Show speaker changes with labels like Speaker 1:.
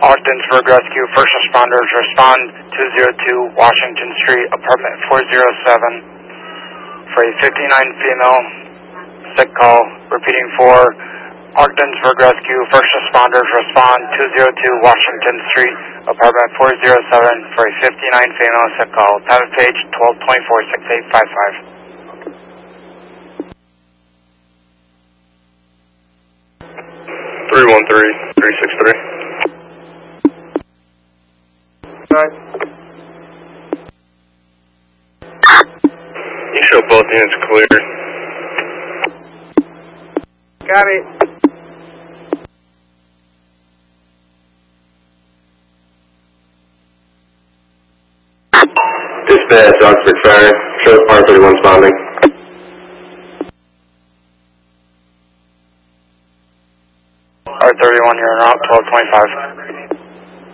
Speaker 1: Ogden's Road Rescue, first responders, respond 202 Washington Street, apartment 407, for a 59 female sick call. Repeating for Ogden's Road Rescue, first responders, respond 202 Washington Street, apartment 407, for a 59 female sick call. Time of page 1224-6855.
Speaker 2: 313-363. You show both units clear.
Speaker 3: Copy.
Speaker 2: Dispatch, Oxford Fire. Show R31 responding.
Speaker 1: R31, you're en route, 1225.